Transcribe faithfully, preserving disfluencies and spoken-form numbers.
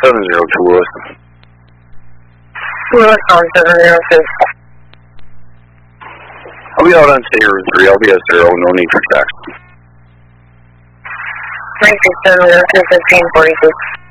seven zero two Lewis. Lewis on seven zero two. I'll be out on State Route three. I'll be at zero. No need for taxi. three six seven zero two fifteen forty six.